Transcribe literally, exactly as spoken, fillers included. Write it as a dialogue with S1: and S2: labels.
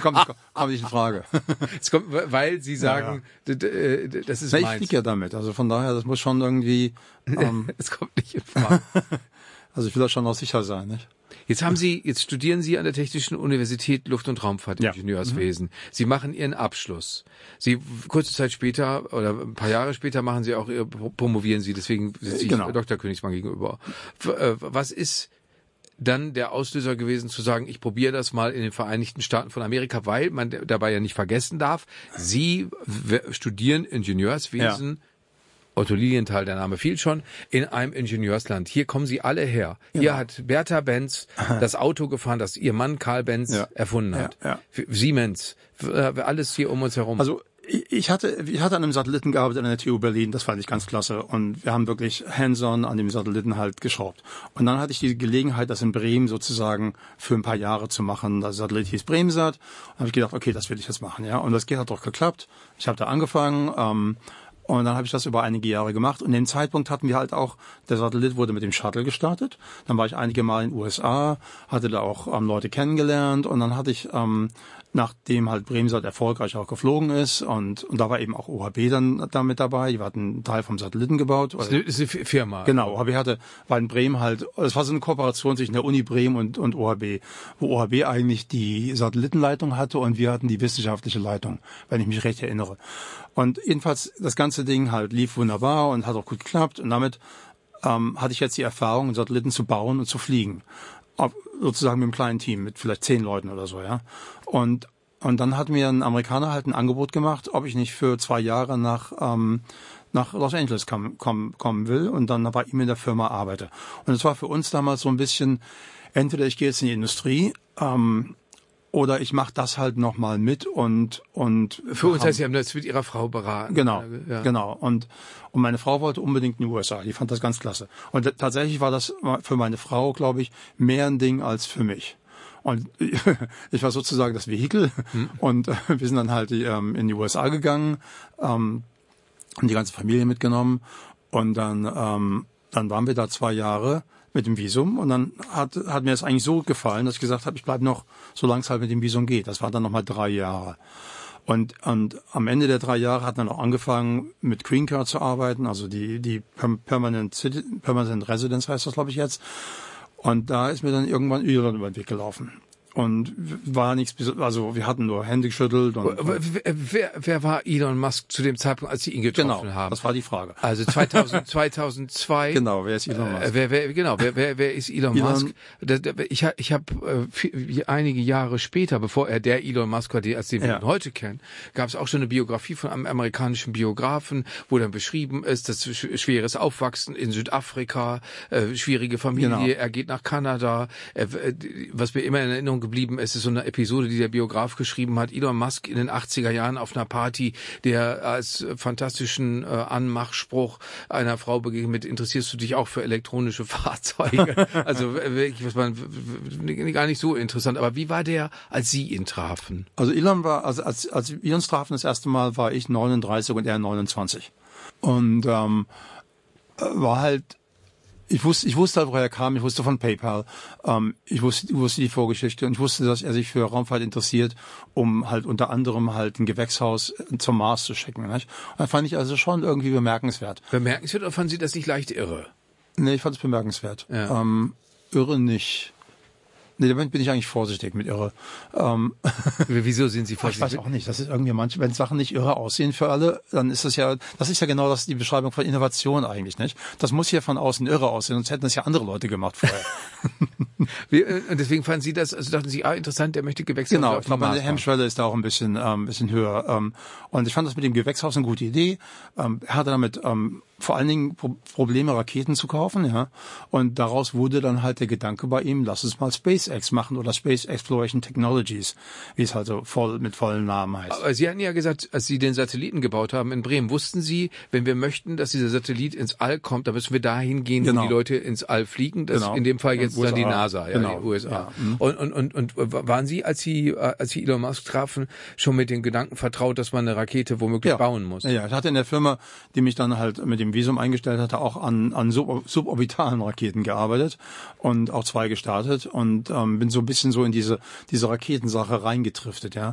S1: kommt, kommt nicht in Frage.
S2: Es kommt, weil Sie sagen, ja, ja. das ist
S1: Na,
S2: meins.
S1: Ich fliege ja damit, also von daher, das muss schon irgendwie... Ähm,
S2: es kommt nicht in Frage.
S1: Also ich will da schon auch sicher sein, nicht?
S2: Jetzt haben Sie, jetzt studieren Sie an der Technischen Universität Luft- und Raumfahrtingenieurswesen. Ja. Mhm. Sie machen Ihren Abschluss. Sie, kurze Zeit später oder ein paar Jahre später machen Sie auch, promovieren Sie, deswegen sitze ich genau. Doktor Königsmann gegenüber. Was ist dann der Auslöser gewesen zu sagen, ich probiere das mal in den Vereinigten Staaten von Amerika, weil man dabei ja nicht vergessen darf, Sie studieren Ingenieurswesen, ja. Otto Lilienthal, der Name fiel schon, in einem Ingenieursland. Hier kommen sie alle her. Genau. Hier hat Bertha Benz das Auto gefahren, das ihr Mann Karl Benz ja. erfunden hat. Ja, ja. Siemens, alles hier um uns herum.
S1: Also ich hatte, ich hatte an einem Satelliten gearbeitet an der T U Berlin, das fand ich ganz klasse. Und wir haben wirklich hands-on an dem Satelliten halt geschraubt. Und dann hatte ich die Gelegenheit, das in Bremen sozusagen für ein paar Jahre zu machen. Das Satellit hieß Bremsat. Und habe ich gedacht, okay, das will ich jetzt machen, ja. Und das hat doch geklappt. Ich habe da angefangen. Ähm, Und dann habe ich das über einige Jahre gemacht. Und in dem Zeitpunkt hatten wir halt auch, der Satellit wurde mit dem Shuttle gestartet. Dann war ich einige Mal in den U S A, hatte da auch ähm, Leute kennengelernt. Und dann hatte ich, ähm, nachdem halt Bremsat erfolgreich auch geflogen ist, und, und da war eben auch O H B dann da mit dabei. Die hatten einen Teil vom Satelliten gebaut.
S2: Das ist eine Firma.
S1: Genau, O H B hatte, war in Bremen halt, es war so eine Kooperation zwischen der Uni Bremen und, und O H B, wo O H B eigentlich die Satellitenleitung hatte und wir hatten die wissenschaftliche Leitung, wenn ich mich recht erinnere. Und jedenfalls, das ganze Ding halt lief wunderbar und hat auch gut geklappt. Und damit ähm, hatte ich jetzt die Erfahrung, einen Satelliten zu bauen und zu fliegen. Auf, sozusagen mit einem kleinen Team, mit vielleicht zehn Leuten oder so, ja. Und und dann hat mir ein Amerikaner halt ein Angebot gemacht, ob ich nicht für zwei Jahre nach ähm, nach Los Angeles kommen komm, kommen will und dann bei ihm in der Firma arbeite. Und es war für uns damals so ein bisschen, entweder ich gehe jetzt in die Industrie, ähm, oder ich mache das halt nochmal mit und und
S2: für uns heißt, Sie haben das mit Ihrer Frau beraten.
S1: Genau,
S2: ja.
S1: genau. Und und meine Frau wollte unbedingt in die U S A. Die fand das ganz klasse. Und tatsächlich war das für meine Frau, glaube ich, mehr ein Ding als für mich. Und ich war sozusagen das Vehikel. Hm. Und wir sind dann halt ähm, in die U S A gegangen, ähm, haben die ganze Familie mitgenommen. Und dann ähm, dann waren wir da zwei Jahre mit dem Visum und dann hat hat mir das eigentlich so gefallen, dass ich gesagt habe, ich bleibe noch, solange es halt mit dem Visum geht. Das waren dann nochmal drei Jahre. Und und am Ende der drei Jahre hat man auch angefangen, mit Green Card zu arbeiten, also die die Permanent City, Permanent Residence heißt das, glaube ich, jetzt. Und da ist mir dann irgendwann Irland über den Weg gelaufen. Und war nichts, also wir hatten nur Hände geschüttelt. Und
S2: wer, wer, wer war Elon Musk zu dem Zeitpunkt, als Sie ihn getroffen
S1: genau,
S2: haben?
S1: Das war die Frage.
S2: Also zweitausend, zweitausendzwei.
S1: Genau, wer ist Elon Musk?
S2: Äh, wer, wer, genau, wer, wer, wer ist Elon, Elon Musk? Ich, ich habe äh, einige Jahre später, bevor er der Elon Musk war, als den wir ja. ihn heute kennen, gab es auch schon eine Biografie von einem amerikanischen Biografen, wo dann beschrieben ist, das schweres Aufwachsen in Südafrika, äh, schwierige Familie, genau. Er geht nach Kanada. Äh, was mir immer in Erinnerung geblieben ist, ist so eine Episode, die der Biograf geschrieben hat. Elon Musk in den achtziger Jahren auf einer Party, der als fantastischen äh, Anmachspruch einer Frau begegnet mit, interessierst du dich auch für elektronische Fahrzeuge? Also wirklich, was man gar nicht so interessant. Aber wie war der, als Sie ihn trafen?
S1: Also Elon war, also als, als wir uns trafen das erste Mal, war ich neununddreißig und er neunundzwanzig. Und ähm, war halt Ich wusste, ich wusste halt, woher er kam. Ich wusste von PayPal. Ähm, ich wusste, ich wusste die Vorgeschichte und ich wusste, dass er sich für Raumfahrt interessiert, um halt unter anderem halt ein Gewächshaus zum Mars zu schicken. Nicht? Und das fand ich also schon irgendwie bemerkenswert.
S2: Bemerkenswert oder fanden Sie das nicht leicht irre?
S1: Nee, ich fand es bemerkenswert.
S2: Ja.
S1: Ähm, irre nicht. Nee, damit bin ich eigentlich vorsichtig mit irre. Ähm,
S2: Wieso sind Sie vorsichtig?
S1: Ich weiß auch nicht. Das ist irgendwie manche, wenn Sachen nicht irre aussehen für alle, dann ist das ja, das ist ja genau das die Beschreibung von Innovation eigentlich, nicht? Das muss ja von außen irre aussehen, sonst hätten das ja andere Leute gemacht vorher.
S2: Wie, und deswegen fanden Sie das, also dachten Sie, ah, interessant, der möchte Gewächshaus.
S1: Genau, ich glaube, die Hemmschwelle ist da auch ein bisschen, ähm, bisschen höher. Ähm, und ich fand das mit dem Gewächshaus eine gute Idee. Ähm, er hatte damit ähm, vor allen Dingen Pro- Probleme, Raketen zu kaufen, ja. Und daraus wurde dann halt der Gedanke bei ihm, lass uns mal SpaceX machen oder Space Exploration Technologies, wie es halt so voll mit vollen Namen heißt.
S2: Aber Sie hatten ja gesagt, als Sie den Satelliten gebaut haben in Bremen, wussten Sie, wenn wir möchten, dass dieser Satellit ins All kommt, dann müssen wir dahin gehen,
S1: genau.
S2: wo die Leute ins All fliegen. Das
S1: genau.
S2: in dem Fall jetzt dann die NASA, ja,
S1: genau.
S2: die U S A.
S1: Ja. Mhm.
S2: Und, und, und, und waren Sie, als Sie, als Sie Elon Musk trafen, schon mit den Gedanken vertraut, dass man eine Rakete womöglich
S1: ja.
S2: bauen muss?
S1: Ja, ja, ich hatte in der Firma, die mich dann halt mit dem Visum eingestellt hatte, auch an, an sub- suborbitalen Raketen gearbeitet und auch zwei gestartet und ähm, bin so ein bisschen so in diese diese Raketensache reingetriftet, ja.